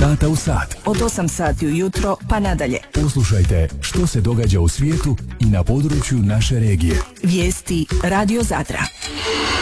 sata u sat. Od 8 sati ujutro pa nadalje. Poslušajte što se događa u svijetu i na području naše regije. Vijesti Radio Zadra.